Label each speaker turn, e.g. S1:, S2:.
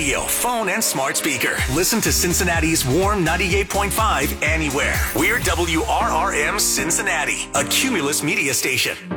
S1: radio, phone, and smart speaker. Listen to Cincinnati's Warm 98.5 anywhere. We're WRRM Cincinnati, a Cumulus media station.